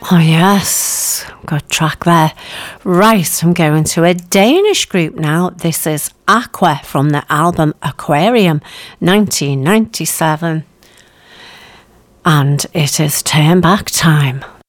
Oh yes, good track there. Right, I'm going to a Danish group now. This is Aqua from the album Aquarium 1997. And it is Turn Back Time.